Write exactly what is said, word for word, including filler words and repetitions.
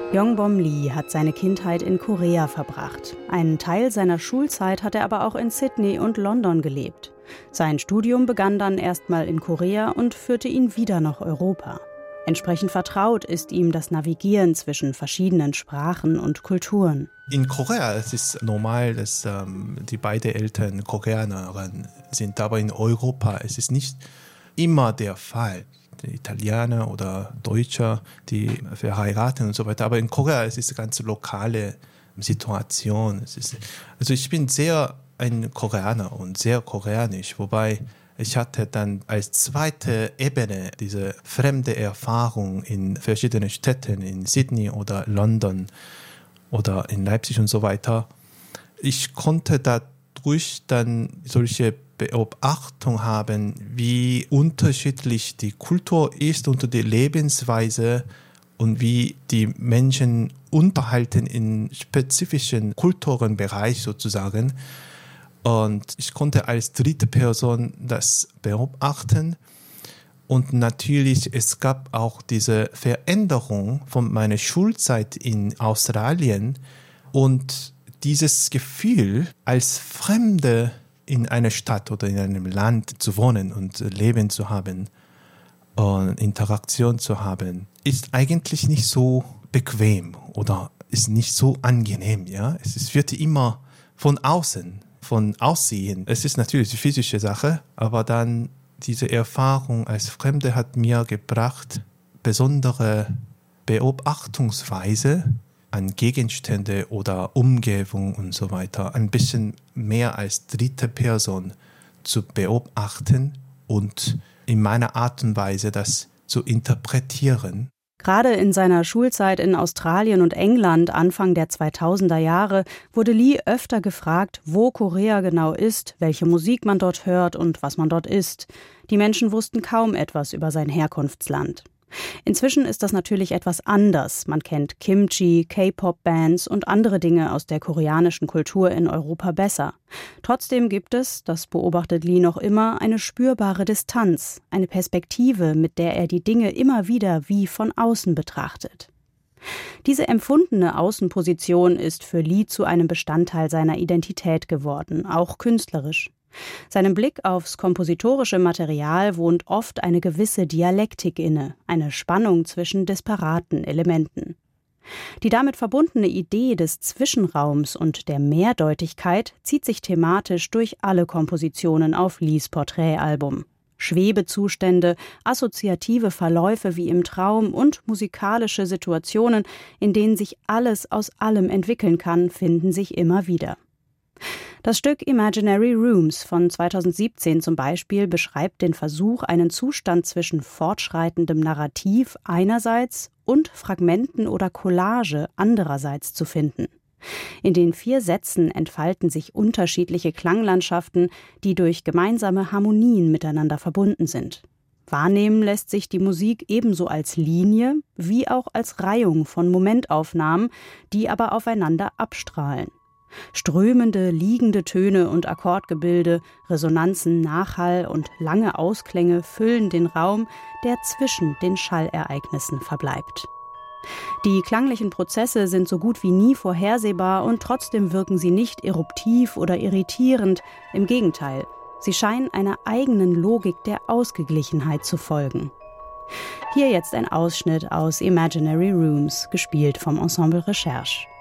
Yongbom Lee hat seine Kindheit in Korea verbracht. Einen Teil seiner Schulzeit hat er aber auch in Sydney und London gelebt. Sein Studium begann dann erstmal in Korea und führte ihn wieder nach Europa. Entsprechend vertraut ist ihm das Navigieren zwischen verschiedenen Sprachen und Kulturen. In Korea es ist es normal, dass ähm, die beiden Eltern Koreanerinnen sind, aber in Europa es ist nicht immer der Fall. Die Italiener oder Deutsche, die verheiraten und so weiter. Aber in Korea es ist eine ganz lokale Situation. Es ist, also ich bin sehr ein Koreaner und sehr koreanisch, wobei ich hatte dann als zweite Ebene diese fremde Erfahrung in verschiedenen Städten, in Sydney oder London oder in Leipzig und so weiter. Ich konnte dadurch dann solche Beobachtung haben, wie unterschiedlich die Kultur ist und die Lebensweise und wie die Menschen unterhalten in spezifischen kulturellen Bereich sozusagen. Und ich konnte als dritte Person das beobachten. Und natürlich, es gab auch diese Veränderung von meiner Schulzeit in Australien und dieses Gefühl, als Fremde in einer Stadt oder in einem Land zu wohnen und Leben zu haben und Interaktion zu haben, ist eigentlich nicht so bequem oder ist nicht so angenehm. Ja? Es wird immer von außen, von Aussehen. Es ist natürlich eine physische Sache, aber dann diese Erfahrung als Fremde hat mir gebracht, besondere Beobachtungsweise an Gegenstände oder Umgebung und so weiter, ein bisschen mehr als dritte Person zu beobachten und in meiner Art und Weise das zu interpretieren. Gerade in seiner Schulzeit in Australien und England Anfang der zweitausender Jahre wurde Lee öfter gefragt, wo Korea genau ist, welche Musik man dort hört und was man dort isst. Die Menschen wussten kaum etwas über sein Herkunftsland. Inzwischen ist das natürlich etwas anders. Man kennt Kimchi, K-Pop-Bands und andere Dinge aus der koreanischen Kultur in Europa besser. Trotzdem gibt es, das beobachtet Lee noch immer, eine spürbare Distanz, eine Perspektive, mit der er die Dinge immer wieder wie von außen betrachtet. Diese empfundene Außenposition ist für Lee zu einem Bestandteil seiner Identität geworden, auch künstlerisch. Seinem Blick aufs kompositorische Material wohnt oft eine gewisse Dialektik inne, eine Spannung zwischen disparaten Elementen. Die damit verbundene Idee des Zwischenraums und der Mehrdeutigkeit zieht sich thematisch durch alle Kompositionen auf Lees Porträtalbum. Schwebezustände, assoziative Verläufe wie im Traum und musikalische Situationen, in denen sich alles aus allem entwickeln kann, finden sich immer wieder. Das Stück Imaginary Rooms von zweitausendsiebzehn zum Beispiel beschreibt den Versuch, einen Zustand zwischen fortschreitendem Narrativ einerseits und Fragmenten oder Collage andererseits zu finden. In den vier Sätzen entfalten sich unterschiedliche Klanglandschaften, die durch gemeinsame Harmonien miteinander verbunden sind. Wahrnehmen lässt sich die Musik ebenso als Linie wie auch als Reihung von Momentaufnahmen, die aber aufeinander abstrahlen. Strömende, liegende Töne und Akkordgebilde, Resonanzen, Nachhall und lange Ausklänge füllen den Raum, der zwischen den Schallereignissen verbleibt. Die klanglichen Prozesse sind so gut wie nie vorhersehbar und trotzdem wirken sie nicht eruptiv oder irritierend, im Gegenteil, sie scheinen einer eigenen Logik der Ausgeglichenheit zu folgen. Hier jetzt ein Ausschnitt aus Imaginary Rooms, gespielt vom Ensemble Recherche.